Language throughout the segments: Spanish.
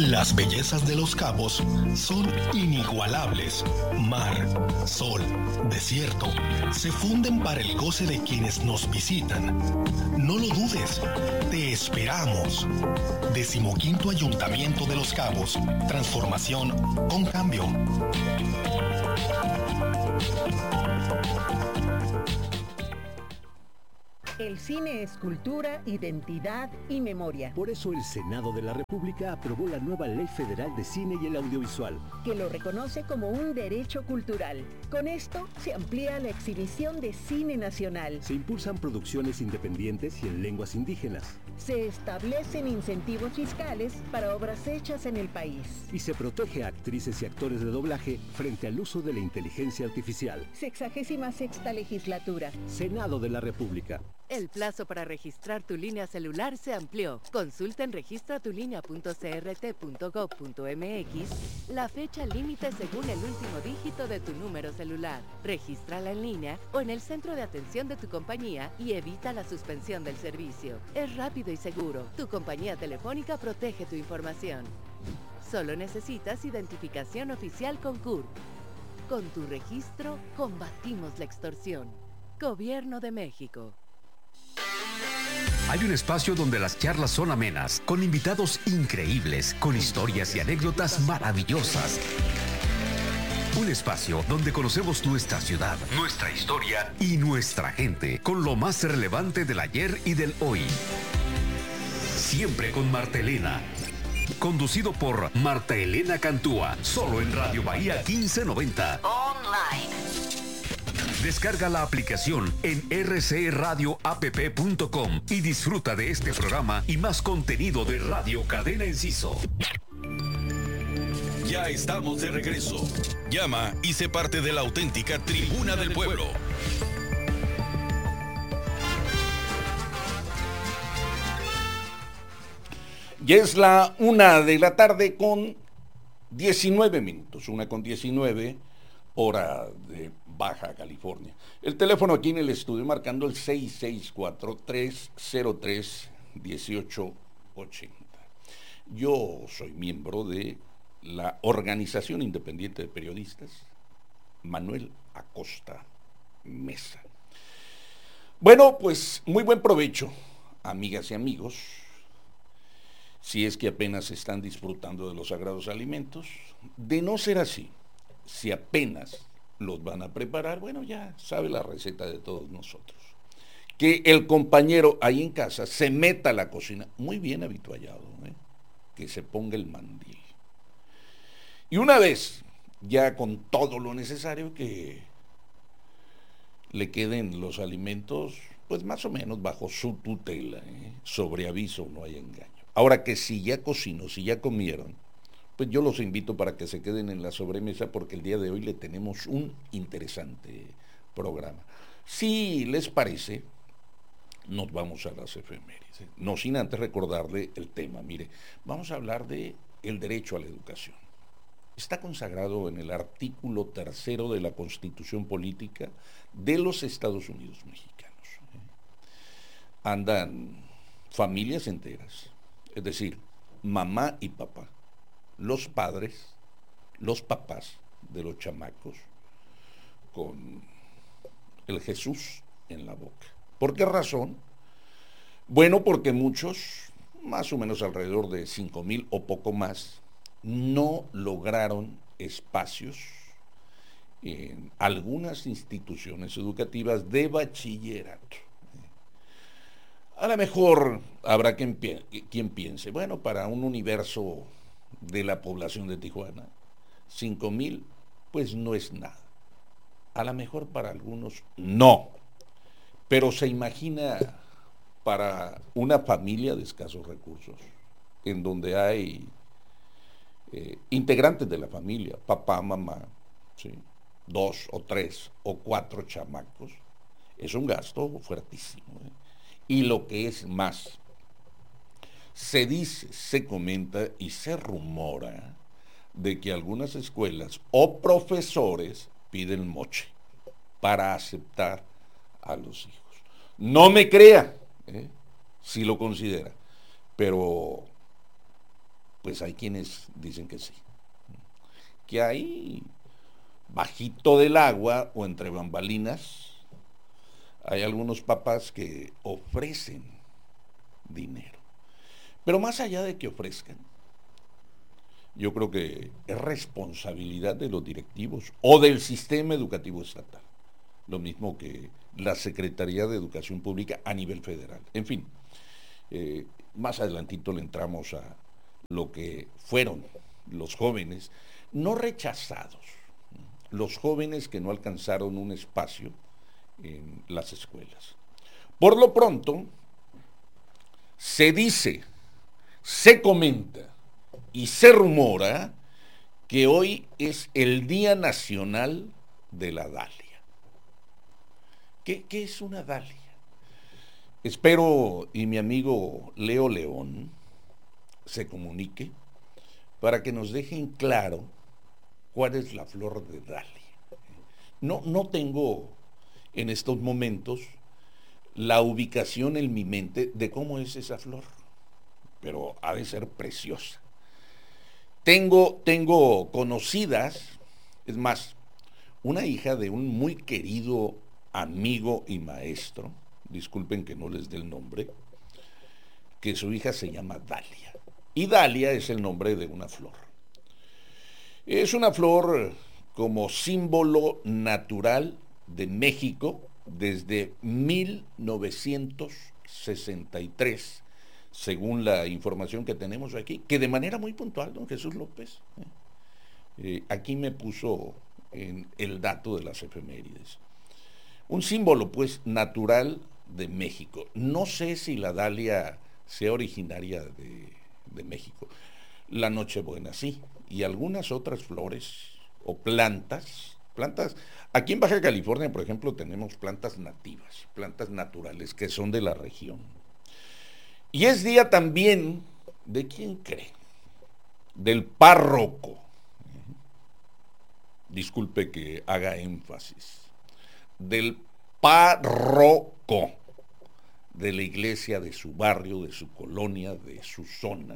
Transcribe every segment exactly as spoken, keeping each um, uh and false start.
Las bellezas de Los Cabos son inigualables. Mar, sol, desierto, se funden para el goce de quienes nos visitan. No lo dudes, te esperamos. Decimoquinto Ayuntamiento de Los Cabos. Transformación con cambio. El cine es cultura, identidad y memoria. Por eso el Senado de la República aprobó la nueva Ley Federal de Cine y el Audiovisual, que lo reconoce como un derecho cultural. Con esto se amplía la exhibición de cine nacional. Se impulsan producciones independientes y en lenguas indígenas. Se establecen incentivos fiscales para obras hechas en el país. Y se protege a actrices y actores de doblaje frente al uso de la inteligencia artificial. Sexagésima sexta legislatura. Senado de la República. El plazo para registrar tu línea celular se amplió. Consulta en registratulinea punto c r t punto gov punto m x la fecha límite según el último dígito de tu número celular. Regístrala en línea o en el centro de atención de tu compañía y evita la suspensión del servicio. Es rápido y seguro. Tu compañía telefónica protege tu información. Solo necesitas identificación oficial con C U R P. Con tu registro, combatimos la extorsión. Gobierno de México. Hay un espacio donde las charlas son amenas, con invitados increíbles, con historias y anécdotas maravillosas. Un espacio donde conocemos nuestra ciudad, nuestra historia y nuestra gente, con lo más relevante del ayer y del hoy. Siempre con Marta Elena. Conducido por Marta Elena Cantúa, solo en Radio Bahía quince noventa. Online. Descarga la aplicación en r c radio app punto com y disfruta de este programa y más contenido de Radio Cadena Enciso. Ya estamos de regreso. Llama y sé parte de la auténtica Tribuna del Pueblo. Ya es la una de la tarde con diecinueve minutos, una con diecinueve, hora de Baja California. El teléfono aquí en el estudio marcando el seis seis cuatro, tres cero tres, uno ocho ocho cero. Yo soy miembro de la Organización Independiente de Periodistas, Manuel Acosta Mesa. Bueno, pues muy buen provecho, amigas y amigos. Si es que apenas están disfrutando de los sagrados alimentos, de no ser así, si apenas los van a preparar, bueno, ya sabe la receta de todos nosotros. Que el compañero ahí en casa se meta a la cocina, muy bien habituallado, ¿eh? Que se ponga el mandil. Y una vez, ya con todo lo necesario, que le queden los alimentos, pues más o menos bajo su tutela, ¿eh? Sobre aviso no hay engaño. Ahora que si ya cocinó, si ya comieron, pues yo los invito para que se queden en la sobremesa porque el día de hoy le tenemos un interesante programa. Si les parece, nos vamos a las efemérides. No sin antes recordarle el tema. Mire, vamos a hablar de el derecho a la educación. Está consagrado en el artículo tercero de la Constitución Política de los Estados Unidos Mexicanos. Andan familias enteras, es decir, mamá y papá, los padres, los papás de los chamacos, con el Jesús en la boca. ¿Por qué razón? Bueno, porque muchos, más o menos alrededor de cinco mil o poco más, no lograron espacios en algunas instituciones educativas de bachillerato. A lo mejor habrá quien, quien piense, bueno, para un universo de la población de Tijuana, cinco mil, pues no es nada. A lo mejor para algunos no, pero se imagina para una familia de escasos recursos, en donde hay eh, integrantes de la familia, papá, mamá, ¿sí? dos o tres o cuatro chamacos, es un gasto fuertísimo, ¿eh? Y lo que es más, se dice, se comenta y se rumora de que algunas escuelas o profesores piden moche para aceptar a los hijos. No me crea, ¿eh? Si lo considera, pero pues hay quienes dicen que sí. Que hay bajito del agua o entre bambalinas, hay algunos papás que ofrecen dinero. Pero más allá de que ofrezcan, yo creo que es responsabilidad de los directivos o del sistema educativo estatal, lo mismo que la Secretaría de Educación Pública a nivel federal. En fin, eh, más adelantito le entramos a lo que fueron los jóvenes, no rechazados, los jóvenes que no alcanzaron un espacio en las escuelas. Por lo pronto, se dice, se comenta y se rumora que hoy es el Día Nacional de la Dalia. ¿Qué, qué es una dalia? Espero y mi amigo Leo León se comunique para que nos dejen claro cuál es la flor de dalia. No, no tengo en estos momentos la ubicación en mi mente de cómo es esa flor, pero ha de ser preciosa. Tengo, tengo conocidas, es más, una hija de un muy querido amigo y maestro, disculpen que no les dé el nombre, que su hija se llama Dalia. Y Dalia es el nombre de una flor. Es una flor como símbolo natural de México desde mil novecientos sesenta y tres, según la información que tenemos aquí, que de manera muy puntual, don Jesús López, eh, eh, aquí me puso en el dato de las efemérides. Un símbolo, pues, natural de México. No sé si la dalia sea originaria de, de México. La nochebuena sí, y algunas otras flores o plantas, plantas, aquí en Baja California, por ejemplo, tenemos plantas nativas, plantas naturales que son de la región. Y es día también, ¿de quién cree? Del párroco. Disculpe que haga énfasis. Del párroco de la iglesia de su barrio, de su colonia, de su zona.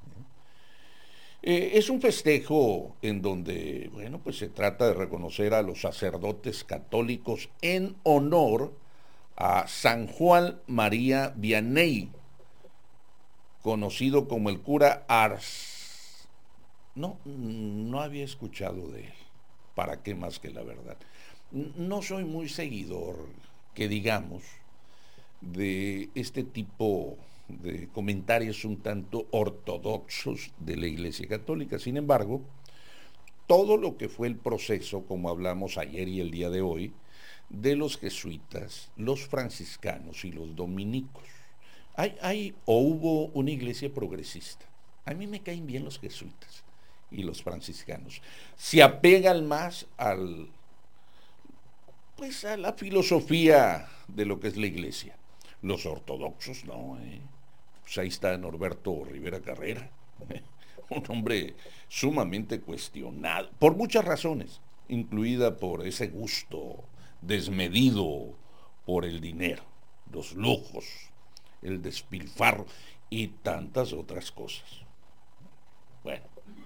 Eh, es un festejo en donde, bueno, pues se trata de reconocer a los sacerdotes católicos en honor a San Juan María Vianney, conocido como el cura Ars. No, no había escuchado de él. ¿Para qué más que la verdad? No soy muy seguidor, que digamos, de este tipo de comentarios un tanto ortodoxos de la Iglesia Católica. Sin embargo, todo lo que fue el proceso, como hablamos ayer y el día de hoy, de los jesuitas, los franciscanos y los dominicos. Hay, hay o hubo una iglesia progresista. A mí me caen bien los jesuitas y los franciscanos. Se apegan más al, pues a la filosofía de lo que es la iglesia. Los ortodoxos no, eh. Pues ahí está Norberto Rivera Carrera, eh. un hombre sumamente cuestionado, por muchas razones, incluida por ese gusto desmedido por el dinero, los lujos, el despilfarro y tantas otras cosas. Bueno,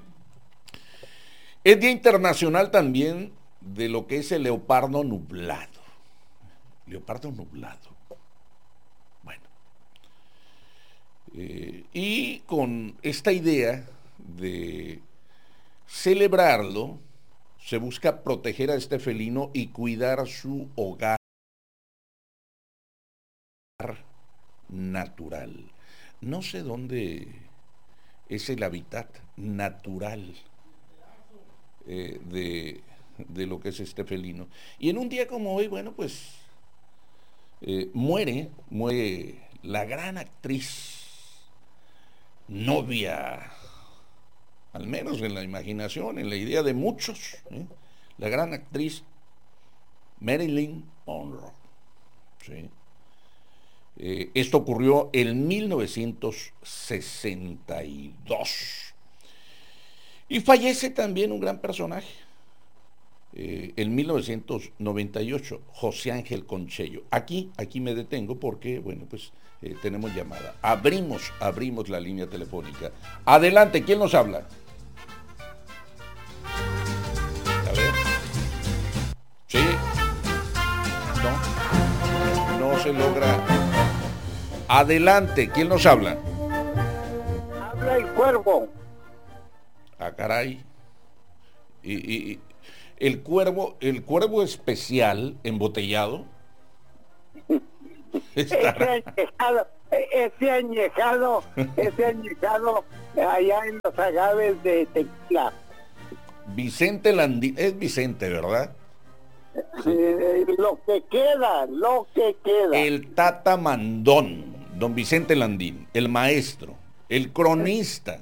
es Día Internacional también de lo que es el leopardo nublado. Leopardo nublado. Bueno, eh, y con esta idea de celebrarlo, se busca proteger a este felino y cuidar su hogar natural. No sé dónde es el hábitat natural eh, de, de lo que es este felino. Y en un día como hoy, bueno, pues eh, muere, muere la gran actriz, novia, al menos en la imaginación, en la idea de muchos, ¿eh? la gran actriz Marilyn Monroe. ¿Sí? Eh, esto ocurrió en mil novecientos sesenta y dos. Y fallece también un gran personaje. Eh, en mil novecientos noventa y ocho, José Ángel Conchello. Aquí, aquí me detengo porque, bueno, pues eh, tenemos llamada. Abrimos, abrimos la línea telefónica. Adelante, ¿quién nos habla? A ver. ¿Sí? No. No se logra. Adelante, ¿quién nos habla? Habla el Cuervo. Ah, caray. Y, y, y el Cuervo, el Cuervo especial embotellado. Ese añejado, ese añejado, ese añejado allá en los agaves de Tequila. Vicente Landín, es Vicente, ¿verdad? Eh, lo que queda, lo que queda. El Tata Mandón, don Vicente Landín, el maestro, el cronista.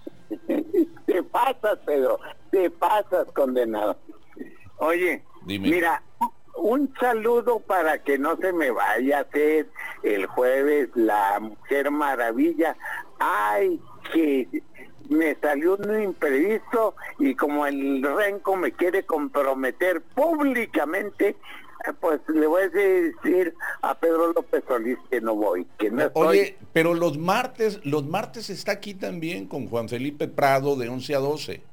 Te pasas, Pedro, te pasas, condenado. Oye, dime. Mira, un saludo para que no se me vaya a hacer el jueves la Mujer Maravilla. Ay, que me salió un imprevisto y como el renco me quiere comprometer públicamente, pues le voy a decir a Pedro López Solís que no voy, que no estoy. Oye, pero los martes, los martes está aquí también con Juan Felipe Prado de once a doce.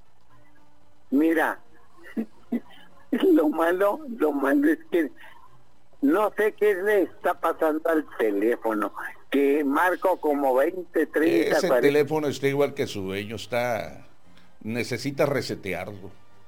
Mira, lo malo, lo malo es que no sé qué le está pasando al teléfono, que marco como veinte, treinta, Ese cuarenta. teléfono está igual que su dueño, está, necesita resetearlo.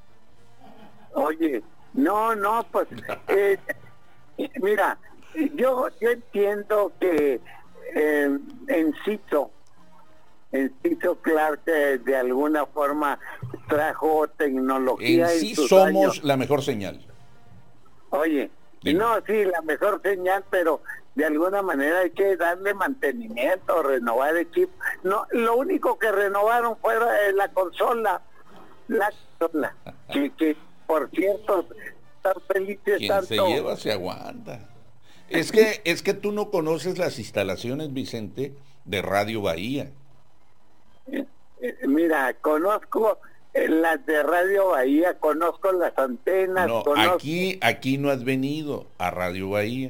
Oye, no, no, pues, eh, mira, yo, yo entiendo que eh, Encito, Encito Clark eh, de alguna forma trajo tecnología. En sí en sus somos años. la mejor señal. Oye, Dime. no, sí, la mejor señal, pero de alguna manera hay que darle mantenimiento, renovar equipo. No, lo único que renovaron fue eh, la consola, la consola, que, que por cierto, están felices Quien tanto. se lleva se aguanta. Es que, es que tú no conoces las instalaciones, Vicente, de Radio Bahía. Eh, eh, Mira, conozco eh, las de Radio Bahía, conozco las antenas, No, conozco... aquí, aquí no has venido a Radio Bahía.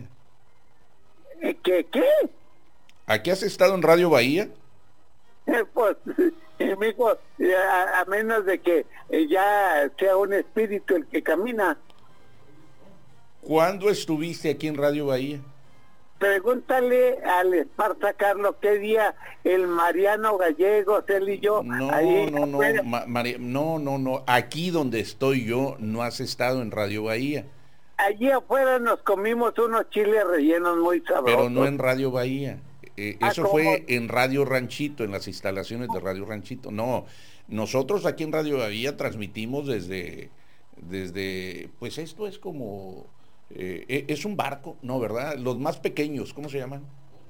Eh, ¿Qué, qué? ¿Aquí has estado en Radio Bahía? Eh, pues, eh, mijo, eh, a, a menos de que eh, ya sea un espíritu el que camina. ¿Cuándo estuviste aquí en Radio Bahía? Pregúntale al Esparza Carlos qué día el Mariano Gallegos, él y yo... No, ahí no, no, afuera. Ma- María- no, no, no. Aquí donde estoy yo no has estado en Radio Bahía, Allí afuera nos comimos unos chiles rellenos muy sabrosos. pero no en Radio Bahía. Eh, Ah, eso ¿cómo? fue en Radio Ranchito, en las instalaciones de Radio Ranchito. No, nosotros aquí en Radio Bahía transmitimos desde, desde, pues esto es como, eh, es un barco, no, ¿verdad? Los más pequeños, ¿cómo se llaman?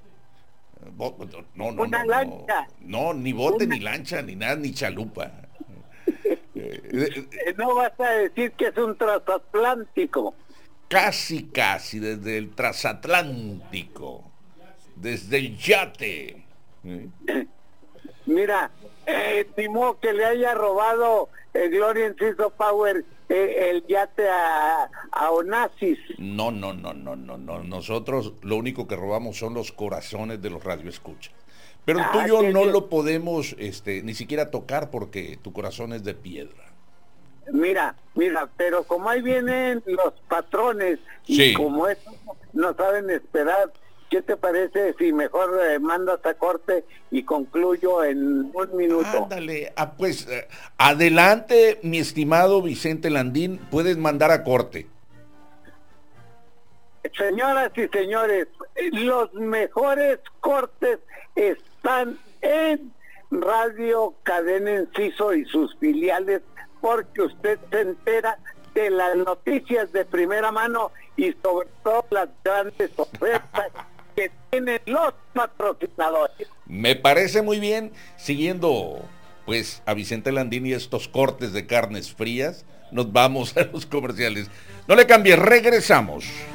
Bo- No, no, Una no, lancha. No, no, ni bote, Una- ni lancha, ni nada, ni chalupa. Eh, eh, Eh, No vas a decir que es un transatlántico. Casi, casi, desde el transatlántico, desde el yate. ¿Eh? Mira, eh, ni modo que le haya robado el Gloria Enciso Power eh, el yate a, a Onassis. No, no, no, no, no, no. Nosotros lo único que robamos son los corazones de los radioescuchas. Pero el Ah, tuyo qué no bien. lo podemos este, ni siquiera tocar porque tu corazón es de piedra. Mira, mira, pero como ahí vienen los patrones y Sí. como eso no saben esperar, ¿qué te parece si mejor eh, mandas a corte y concluyo en un minuto? Ándale, ah, pues eh, adelante, mi estimado Vicente Landín, puedes mandar a corte. Señoras y señores, los mejores cortes están en Radio Cadena Enciso y sus filiales, porque usted se entera de las noticias de primera mano y sobre todo las grandes ofertas que tienen los patrocinadores. Me parece muy bien, siguiendo pues a Vicente Landín y estos cortes de carnes frías, nos vamos a los comerciales. No le cambies, regresamos.